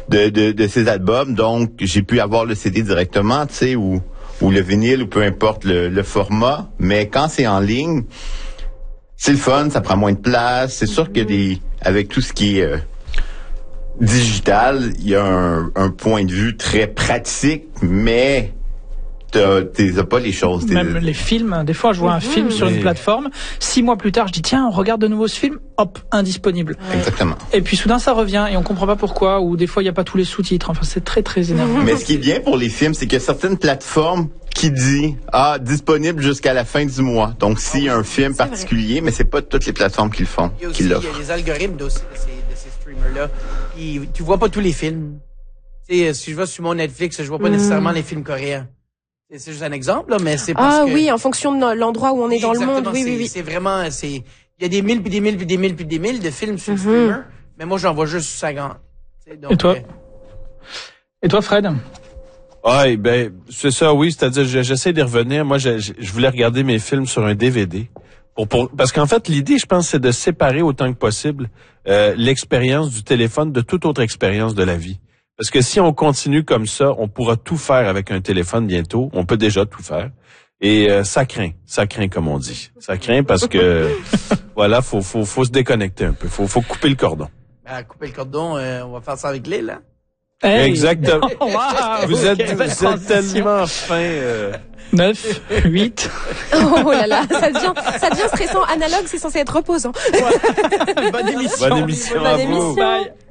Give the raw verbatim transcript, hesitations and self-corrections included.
de, de, de ces albums. Donc, j'ai pu avoir le C D directement, tu sais, ou, ou le vinyle, ou peu importe le, le format. Mais quand c'est en ligne, c'est le fun, ça prend moins de place. C'est sûr que des, avec tout ce qui est euh, digital, il y a un, un point de vue très pratique, mais t'as pas les choses. Même les films, des fois je vois un film sur une plateforme, six mois plus tard je dis tiens on regarde de nouveau ce film, hop, indisponible. Ouais. Exactement. Et puis soudain ça revient et on comprend pas pourquoi, ou des fois il y a pas tous les sous-titres, enfin c'est très très énervant. Mais ce qui est bien pour les films, c'est qu'il y a certaines plateformes qui dit ah disponible jusqu'à la fin du mois. Donc s'il y a un film particulier, mais c'est pas toutes les plateformes qui le font, qui l'offrent. Il y a les algorithmes de ces, de ces streamers-là. Ils, tu vois pas tous les films. Tu sais, si je vais sur mon Netflix, je vois pas mm. nécessairement les films coréens. C'est juste un exemple, là, mais c'est parce ah, que... Ah oui, en fonction de l'endroit où on est oui, dans le monde. Oui, oui, oui. C'est vraiment... c'est Il y a des mille, puis des mille, puis des mille, puis des mille de films sur mm-hmm. le streamer, mais moi, j'en vois juste cinquante. Donc, et toi? Euh... Et toi, Fred? Ah, ben, c'est ça, oui. C'est-à-dire, j'essaie d'y revenir. Moi, je, je voulais regarder mes films sur un D V D. Pour, pour, parce qu'en fait, l'idée, je pense, c'est de séparer autant que possible euh, l'expérience du téléphone de toute autre expérience de la vie. Parce que si on continue comme ça, on pourra tout faire avec un téléphone bientôt. On peut déjà tout faire. Et euh, ça craint, ça craint comme on dit. Ça craint parce que voilà, faut faut faut se déconnecter un peu. Faut faut couper le cordon. Ben, couper le cordon, euh, on va faire ça avec l'île, hein? Hey. Exactement. Oh, wow, vous okay, êtes vous êtes tellement fin. Euh... neuf, huit. Oh là là, ça devient, ça devient stressant. Analogue, c'est censé être reposant. Bonne émission. Bonne émission Bonne à émission. vous. Bye.